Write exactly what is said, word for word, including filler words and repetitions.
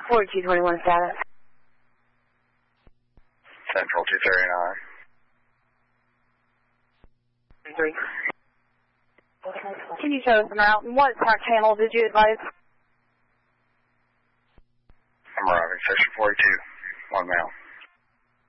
forty-two twenty-one status. Central two thirty-nine. Three. Can you show us the route? And what part channel did you advise? I'm arriving, section forty-two, one mile.